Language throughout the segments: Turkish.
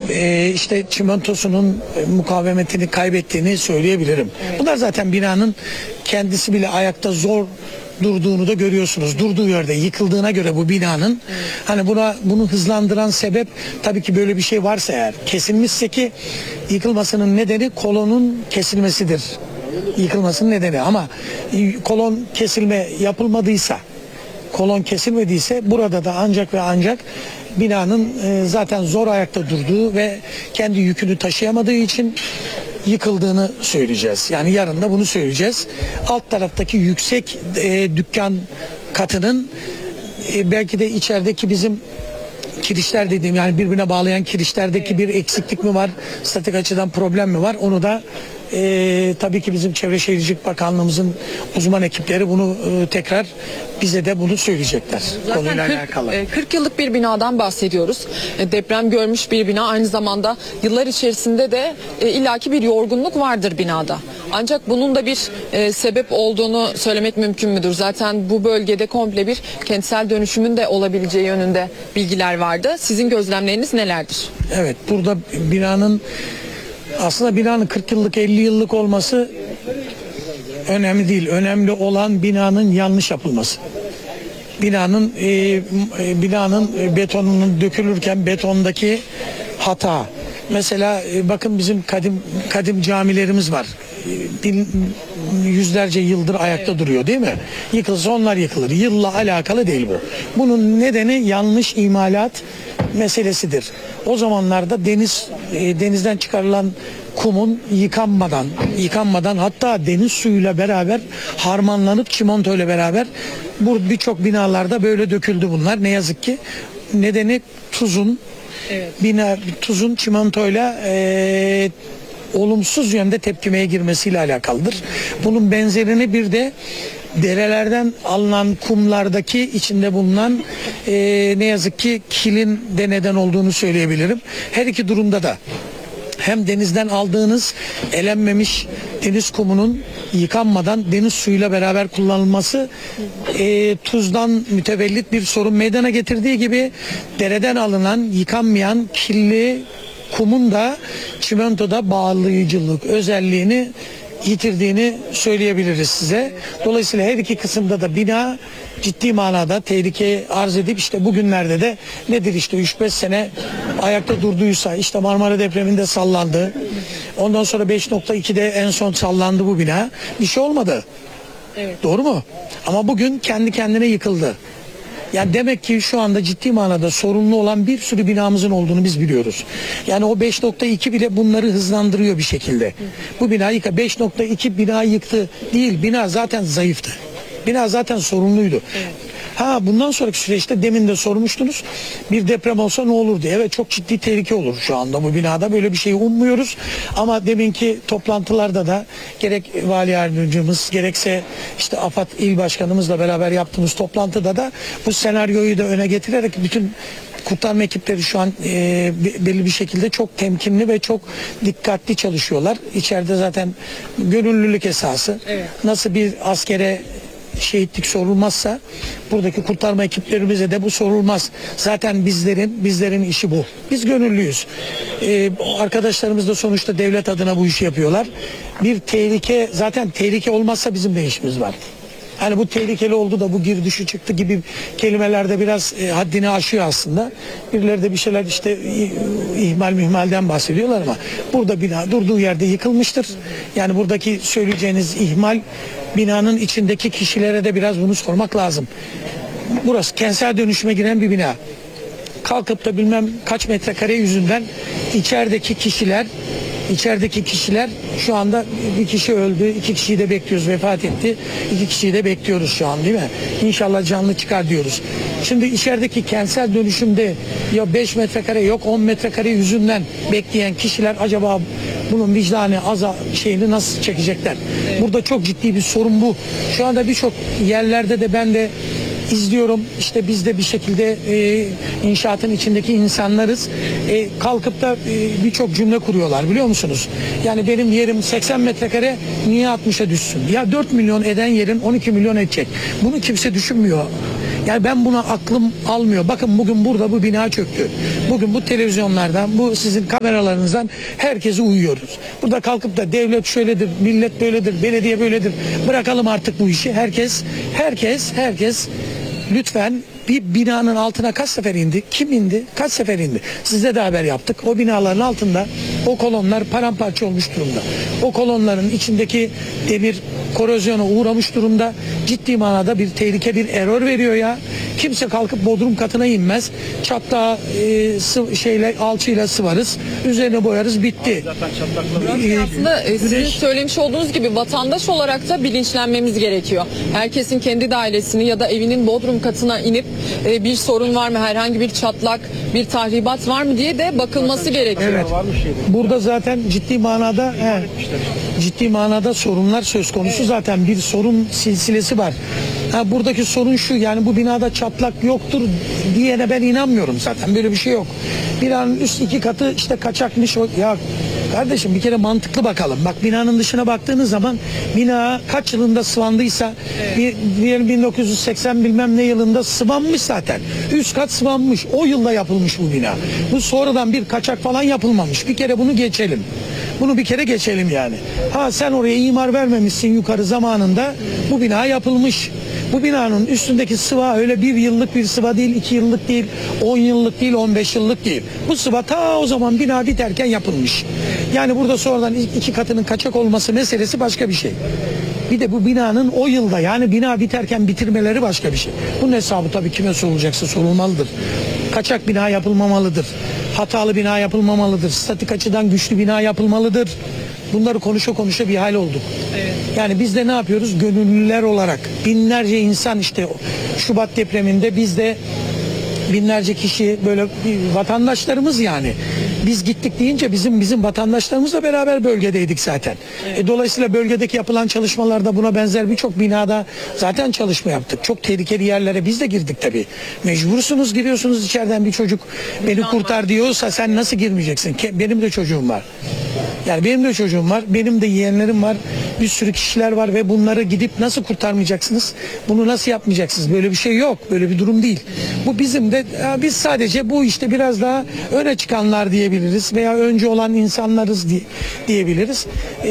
işte çimentosunun mukavemetini kaybettiğini söyleyebilirim. Evet. Bunlar zaten binanın kendisi bile ayakta zor durduğunu da görüyorsunuz. Durduğu yerde yıkıldığına göre bu binanın hani bunu hızlandıran sebep tabii ki böyle bir şey varsa eğer kesilmişse ki yıkılmasının nedeni kolonun kesilmesidir. Yıkılmasının nedeni ama kolon kesilme yapılmadıysa, kolon kesilmediyse burada da ancak ve ancak binanın zaten zor ayakta durduğu ve kendi yükünü taşıyamadığı için yıkıldığını söyleyeceğiz. Yani yarın da bunu söyleyeceğiz. Alt taraftaki yüksek dükkan katının belki de içerideki bizim kirişler dediğim yani birbirine bağlayan kirişlerdeki bir eksiklik mi var, statik açıdan problem mi var onu da tabii ki bizim Çevre Şehircilik Bakanlığımızın uzman ekipleri bunu tekrar bize de bunu söyleyecekler. Zaten 40 yıllık bir binadan bahsediyoruz. Deprem görmüş bir bina, aynı zamanda yıllar içerisinde de illaki bir yorgunluk vardır binada. Ancak bunun da bir sebep olduğunu söylemek mümkün müdür? Zaten bu bölgede komple bir kentsel dönüşümün de olabileceği yönünde bilgiler vardı. Sizin gözlemleriniz nelerdir? Evet, burada aslında binanın 40 yıllık 50 yıllık olması önemli değil. Önemli olan binanın yanlış yapılması. Binanın betonunun dökülürken betondaki hata. Mesela bakın bizim kadim camilerimiz var. Yüzlerce yıldır ayakta duruyor değil mi? Yıkılsa onlar yıkılır. Yılla alakalı değil bu. Bunun nedeni yanlış imalat meselesidir. O zamanlarda denizden çıkarılan kumun yıkanmadan hatta deniz suyuyla beraber harmanlanıp çimentoyla beraber birçok binalarda böyle döküldü bunlar. Ne yazık ki nedeni tuzun çimentoyla olumsuz yönde tepkimeye girmesiyle alakalıdır. Bunun benzerini bir de derelerden alınan kumlardaki içinde bulunan ne yazık ki kilin de neden olduğunu söyleyebilirim. Her iki durumda da hem denizden aldığınız elenmemiş deniz kumunun yıkanmadan deniz suyuyla beraber kullanılması tuzdan mütevellit bir sorun meydana getirdiği gibi dereden alınan yıkanmayan kirli kumun da çimentoda bağlayıcılık özelliğini yitirdiğini söyleyebiliriz size. Dolayısıyla her iki kısımda da bina ciddi manada tehlike arz edip işte bugünlerde de nedir işte 3-5 sene ayakta durduysa işte Marmara depreminde sallandı. Ondan sonra 5.2'de en son sallandı bu bina. Bir şey olmadı. Evet. Doğru mu? Ama bugün kendi kendine yıkıldı. Yani demek ki şu anda ciddi manada sorunlu olan bir sürü binamızın olduğunu biz biliyoruz. Yani o 5.2 bile bunları hızlandırıyor bir şekilde. Bu bina 5.2 bina yıktı değil. Bina zaten zayıftı. Bina zaten sorunluydu. Evet. Bundan sonraki süreçte demin de sormuştunuz. Bir deprem olsa ne olur diye. Evet, çok ciddi tehlike olur şu anda bu binada. Böyle bir şeyi ummuyoruz. Ama deminki toplantılarda da gerek Vali Yardımcımız gerekse işte AFAD İl Başkanımızla beraber yaptığımız toplantıda da bu senaryoyu da öne getirerek bütün kurtarma ekipleri şu an belli bir şekilde çok temkinli ve çok dikkatli çalışıyorlar. İçeride zaten gönüllülük esası. Evet. Nasıl bir askere şehitlik sorulmazsa buradaki kurtarma ekiplerimize de bu sorulmaz. Zaten bizlerin işi bu. Biz gönüllüyüz. Arkadaşlarımız da sonuçta devlet adına bu işi yapıyorlar. Bir tehlike, zaten tehlike olmazsa bizim de işimiz var. Hani bu tehlikeli oldu da bu gir düşü çıktı gibi kelimelerde biraz haddini aşıyor aslında. Birileri de bir şeyler işte ihmalden bahsediyorlar ama burada bina durduğu yerde yıkılmıştır. Yani buradaki söyleyeceğiniz ihmal binanın içindeki kişilere de biraz bunu sormak lazım. Burası kentsel dönüşüme giren bir bina. Kalkıp da bilmem kaç metrekare yüzünden içerideki kişiler şu anda bir kişi öldü, 2 kişiyi de bekliyoruz, vefat etti. 2 kişiyi de bekliyoruz şu an değil mi? İnşallah canlı çıkar diyoruz. Şimdi içerideki kentsel dönüşümde ya 5 metrekare yok 10 metrekare yüzünden bekleyen kişiler acaba bunun vicdanı şeyini nasıl çekecekler? Evet. Burada çok ciddi bir sorun bu. Şu anda birçok yerlerde de ben de izliyorum. İşte biz de bir şekilde inşaatın içindeki insanlarız. Kalkıp da birçok cümle kuruyorlar biliyor musunuz? Yani benim yerim 80 metrekare niye 60'a düşsün? Ya 4 milyon eden yerin 12 milyon edecek. Bunu kimse düşünmüyor. Yani ben buna aklım almıyor. Bakın bugün burada bu bina çöktü. Bugün bu televizyonlardan, bu sizin kameralarınızdan herkesi uyuyoruz. Burada kalkıp da devlet şöyledir, millet böyledir, belediye böyledir. Bırakalım artık bu işi. Herkes lütfen bir binanın altına kaç sefer indi? Kim indi? Kaç sefer indi? Size de haber yaptık. O binaların altında o kolonlar paramparça olmuş durumda. O kolonların içindeki demir korozyona uğramış durumda. Ciddi manada bir tehlike, bir error veriyor ya. Kimse kalkıp bodrum katına inmez. Çatlağı alçıyla sıvarız. Üzerine boyarız, bitti. Aslında sizin söylemiş olduğunuz gibi vatandaş olarak da bilinçlenmemiz gerekiyor. Herkesin kendi dairesini ya da evinin bodrum katına inip bir sorun var mı, herhangi bir çatlak, bir tahribat var mı diye de bakılması gerekiyor. Evet. Burada zaten ciddi manada sorunlar söz konusu. Zaten bir sorun silsilesi var. Buradaki sorun şu, yani bu binada çatlak yoktur diyene ben inanmıyorum zaten. Böyle bir şey yok. Binanın üst 2 katı işte kaçakmış. Ya kardeşim bir kere mantıklı bakalım. Bak, binanın dışına baktığınız zaman bina kaç yılında sıvandıysa, diyelim 1980 bilmem ne yılında sıvanmış zaten. Üst kat sıvanmış. O yılda yapılmış bu bina. Bu sonradan bir kaçak falan yapılmamış. Bir kere bunu geçelim. Bunu bir kere geçelim yani. Sen oraya imar vermemişsin yukarı zamanında. Bu bina yapılmış. Bu binanın üstündeki sıva öyle 1 yıllık bir sıva değil, 2 yıllık değil, 10 yıllık değil, 15 yıllık değil. Bu sıva ta o zaman bina biterken yapılmış. Yani burada sonradan 2 katının kaçak olması meselesi başka bir şey. Bir de bu binanın o yılda, yani bina biterken bitirmeleri başka bir şey. Bunun hesabı tabii kime sorulacaksa sorulmalıdır. Kaçak bina yapılmamalıdır. Hatalı bina yapılmamalıdır. Statik açıdan güçlü bina yapılmalıdır. Bunları konuşa bir hal olduk. Evet. Yani biz de ne yapıyoruz? Gönüllüler olarak binlerce insan, işte Şubat depreminde biz de binlerce kişi, böyle vatandaşlarımız yani. Biz gittik deyince bizim vatandaşlarımızla beraber bölgedeydik zaten. Evet. Dolayısıyla bölgedeki yapılan çalışmalarda buna benzer birçok binada zaten çalışma yaptık. Çok tehlikeli yerlere biz de girdik tabii. Mecbursunuz, giriyorsunuz içeriden, bir çocuk beni kurtar diyorsa sen nasıl girmeyeceksin? Benim de çocuğum var. Yani benim de çocuğum var, benim de yeğenlerim var, bir sürü kişiler var ve bunları gidip nasıl kurtarmayacaksınız? Bunu nasıl yapmayacaksınız? Böyle bir şey yok, böyle bir durum değil. Bu bizim de, biz sadece bu işte biraz daha öne çıkanlar diyebiliriz veya önce olan insanlarız diyebiliriz.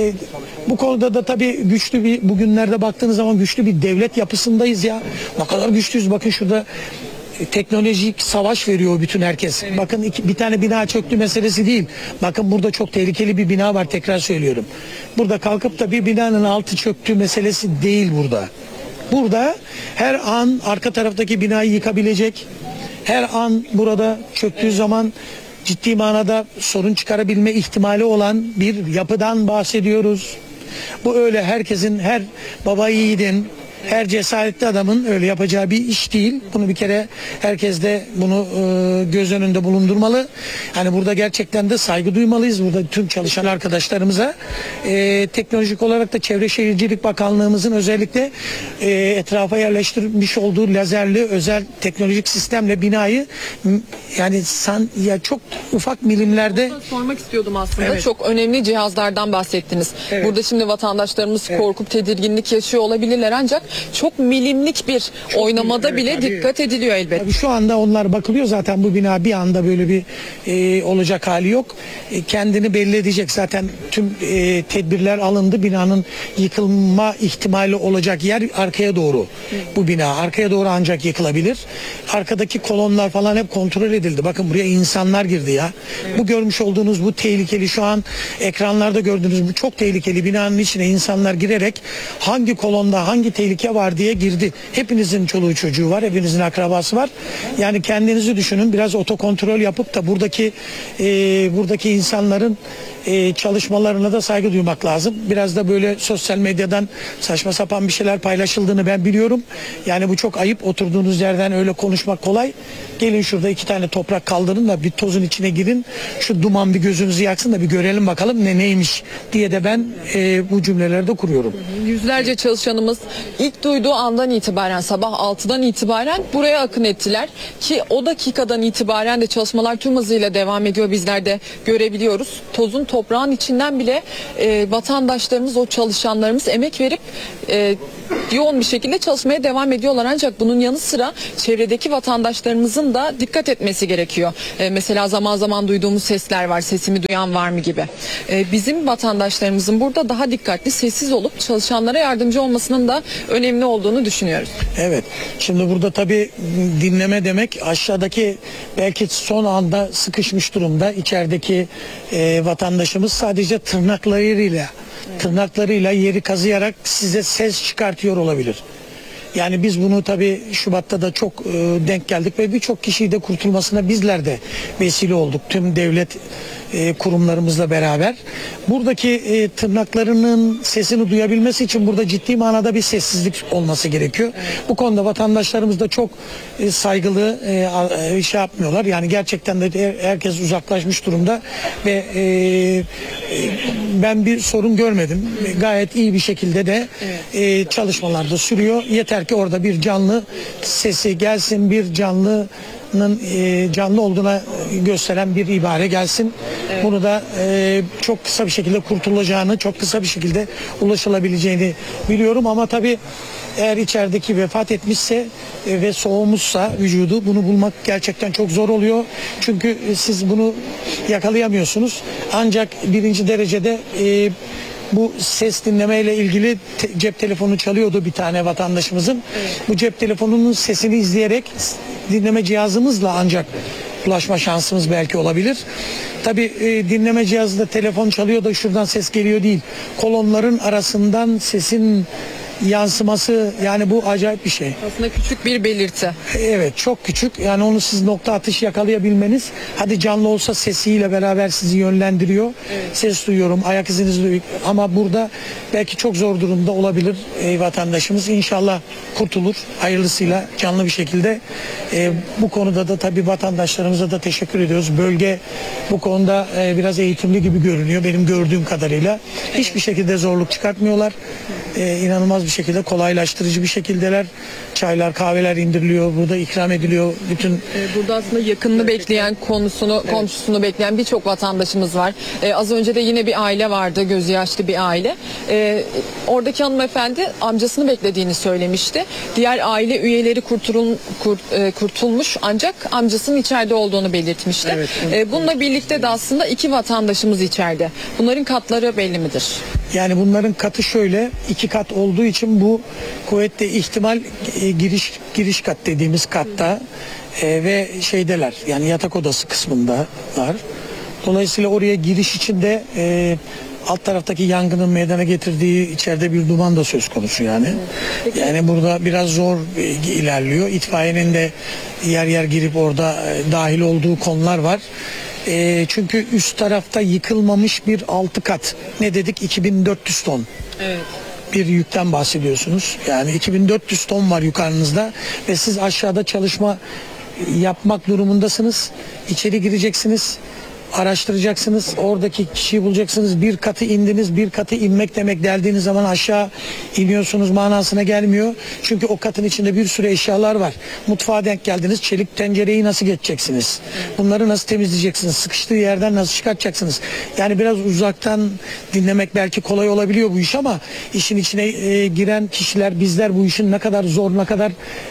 Bu konuda da tabii güçlü bir, bugünlerde baktığınız zaman güçlü bir devlet yapısındayız ya. Ne kadar güçlüyüz, bakın şurada. Teknolojik savaş veriyor bütün herkes. Evet. Bakın bir tane bina çöktü meselesi değil. Bakın burada çok tehlikeli bir bina var, tekrar söylüyorum. Burada kalkıp da bir binanın altı çöktü meselesi değil burada. Burada her an arka taraftaki binayı yıkabilecek, her an burada çöktüğü zaman ciddi manada sorun çıkarabilme ihtimali olan bir yapıdan bahsediyoruz. Bu öyle herkesin, her baba yiğidin, her cesaretli adamın öyle yapacağı bir iş değil. Bunu bir kere herkes de bunu göz önünde bulundurmalı. Hani burada gerçekten de saygı duymalıyız. Burada tüm çalışan arkadaşlarımıza. Teknolojik olarak da Çevre Şehircilik Bakanlığımızın özellikle etrafa yerleştirmiş olduğu lazerli özel teknolojik sistemle binayı, yani çok ufak milimlerde... Sormak istiyordum aslında. Evet. Çok önemli cihazlardan bahsettiniz. Evet. Burada şimdi vatandaşlarımız korkup tedirginlik yaşıyor olabilirler, ancak çok milimlik bir oynamada bile dikkat ediliyor elbette. Tabii şu anda onlar bakılıyor, zaten bu bina bir anda böyle bir olacak hali yok. Kendini belli edecek zaten, tüm tedbirler alındı. Binanın yıkılma ihtimali olacak yer arkaya doğru. Bu bina arkaya doğru ancak yıkılabilir. Arkadaki kolonlar falan hep kontrol edildi. Bakın buraya insanlar girdi ya. Evet. Bu görmüş olduğunuz bu tehlikeli, şu an ekranlarda gördüğünüz bu çok tehlikeli binanın içine insanlar girerek hangi kolonda hangi tehlike var diye girdi. Hepinizin çoluğu çocuğu var, hepinizin akrabası var. Yani kendinizi düşünün, biraz otokontrol yapıp da buradaki insanların çalışmalarına da saygı duymak lazım. Biraz da böyle sosyal medyadan saçma sapan bir şeyler paylaşıldığını ben biliyorum. Yani bu çok ayıp. Oturduğunuz yerden öyle konuşmak kolay. Gelin şurada 2 tane toprak kaldırın da bir tozun içine girin. Şu duman bir gözünüzü yaksın da bir görelim bakalım neymiş diye de ben bu cümleleri de kuruyorum. Yüzlerce çalışanımız ilk duyduğu andan itibaren, sabah 6'dan itibaren buraya akın ettiler ki o dakikadan itibaren de çalışmalar tüm hızıyla devam ediyor. Bizler de görebiliyoruz. Tozun, toprağın içinden bile vatandaşlarımız, o çalışanlarımız emek verip yoğun bir şekilde çalışmaya devam ediyorlar. Ancak bunun yanı sıra çevredeki vatandaşlarımızın da dikkat etmesi gerekiyor. Mesela zaman zaman duyduğumuz sesler var, sesimi duyan var mı gibi. Bizim vatandaşlarımızın burada daha dikkatli, sessiz olup çalışanlara yardımcı olmasının da önemli olduğunu düşünüyoruz. Evet. Şimdi burada tabii dinleme demek aşağıdaki belki son anda sıkışmış durumda içerideki vatandaşımız sadece tırnaklarıyla yeri kazıyarak size ses çıkartıyor olabilir. Yani biz bunu tabii Şubat'ta da çok denk geldik ve birçok kişiyi de kurtulmasına bizler de vesile olduk. Tüm devlet kurumlarımızla beraber. Buradaki tırnaklarının sesini duyabilmesi için burada ciddi manada bir sessizlik olması gerekiyor. Evet. Bu konuda vatandaşlarımız da çok saygılı şey yapmıyorlar. Yani gerçekten de herkes uzaklaşmış durumda ve ben bir sorun görmedim. Gayet iyi bir şekilde de çalışmalar da sürüyor. Yeter ki orada bir canlı sesi gelsin, bir canlı olduğuna gösteren bir ibare gelsin. Evet. Bunu da çok kısa bir şekilde kurtulacağını, çok kısa bir şekilde ulaşılabileceğini biliyorum ama tabii eğer içerideki vefat etmişse ve soğumuşsa vücudu bunu bulmak gerçekten çok zor oluyor. Çünkü siz bunu yakalayamıyorsunuz. Ancak birinci derecede bu ses dinlemeyle ilgili cep telefonu çalıyordu bir tane vatandaşımızın. Evet. Bu cep telefonunun sesini izleyerek dinleme cihazımızla ancak ulaşma şansımız belki olabilir. Tabii dinleme cihazı da telefon çalıyor da şuradan ses geliyor değil. Kolonların arasından sesin yansıması, yani bu acayip bir şey. Aslında küçük bir belirti. Evet, çok küçük. Yani onu siz nokta atış yakalayabilmeniz, hadi canlı olsa sesiyle beraber sizi yönlendiriyor. Evet. Ses duyuyorum, ayak izinizi duyuyorum ama burada belki çok zor durumda olabilir vatandaşımız. İnşallah kurtulur hayırlısıyla canlı bir şekilde. Bu konuda da tabii vatandaşlarımıza da teşekkür ediyoruz. Bölge bu konuda biraz eğitimli gibi görünüyor benim gördüğüm kadarıyla. Evet. Hiçbir şekilde zorluk çıkartmıyorlar. İnanılmaz bir şekilde kolaylaştırıcı bir şekildeler. Çaylar, kahveler indiriliyor, burada ikram ediliyor. Bütün burada aslında yakınını bekleyen, komşusunu bekleyen birçok vatandaşımız var. Az önce de yine bir aile vardı, gözü yaşlı bir aile. Oradaki hanımefendi amcasını beklediğini söylemişti. Diğer aile üyeleri kurtulmuş ancak amcasının içeride olduğunu belirtmişti. Evet. Bununla birlikte de aslında iki vatandaşımız içeride. Bunların katları belli midir? Yani bunların katı şöyle, 2 kat olduğu için bu kuvvetle ihtimal giriş kat dediğimiz katta ve şeydeler, yani yatak odası kısmında var. Dolayısıyla oraya giriş için de alt taraftaki yangının meydana getirdiği içeride bir duman da söz konusu yani. Peki. Yani burada biraz zor ilerliyor. İtfaiyenin de yer girip orada dahil olduğu konular var. Çünkü üst tarafta yıkılmamış bir 6 kat. Ne dedik? 2400 ton. Evet. Bir yükten bahsediyorsunuz. Yani 2400 ton var yukarınızda ve siz aşağıda çalışma yapmak durumundasınız. İçeri gireceksiniz. Araştıracaksınız, oradaki kişiyi bulacaksınız, bir katı indiniz, bir katı inmek demek deldiğiniz zaman aşağı iniyorsunuz manasına gelmiyor. Çünkü o katın içinde bir sürü eşyalar var. Mutfağa denk geldiniz, çelik tencereyi nasıl geçeceksiniz? Bunları nasıl temizleyeceksiniz? Sıkıştığı yerden nasıl çıkartacaksınız? Yani biraz uzaktan dinlemek belki kolay olabiliyor bu iş ama işin içine giren kişiler, bizler bu işin ne kadar zor, ne kadar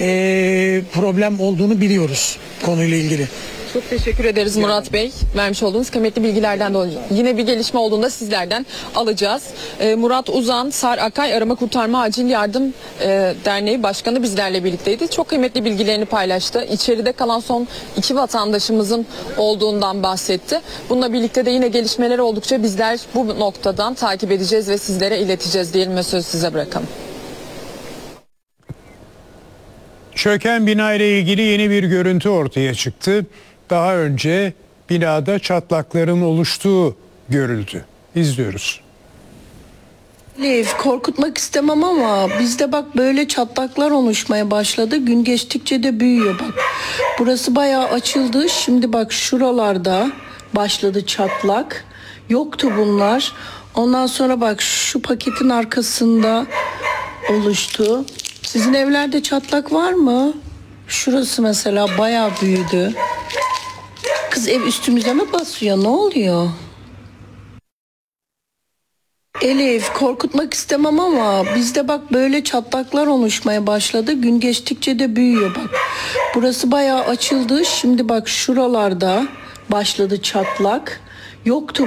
problem olduğunu biliyoruz konuyla ilgili. Çok teşekkür ederiz Murat Bey. Vermiş olduğunuz kıymetli bilgilerden dolayı. Yine bir gelişme olduğunda sizlerden alacağız. Murat Uzan, Sar Akay Arama Kurtarma Acil Yardım Derneği Başkanı bizlerle birlikteydi. Çok kıymetli bilgilerini paylaştı. İçeride kalan son 2 vatandaşımızın olduğundan bahsetti. Bununla birlikte de yine gelişmeler oldukça bizler bu noktadan takip edeceğiz ve sizlere ileteceğiz diyelim ve sözü size bırakalım. Çöken bina ile ilgili yeni bir görüntü ortaya çıktı. Daha önce binada çatlakların oluştuğu görüldü. İzliyoruz. Korkutmak istemem ama bizde bak böyle çatlaklar oluşmaya başladı. Gün geçtikçe de büyüyor bak. Burası bayağı açıldı. Şimdi bak şuralarda başladı çatlak. Yoktu bunlar. Ondan sonra bak şu paketin arkasında oluştu. Sizin evlerde çatlak var mı? Şurası mesela bayağı büyüdü. Kız ev üstümüze mi basıyor? Ne oluyor? Elif, korkutmak istemem ama bizde bak böyle çatlaklar oluşmaya başladı. Gün geçtikçe de büyüyor bak. Burası bayağı açıldı. Şimdi bak şuralarda başladı çatlak. Yoktu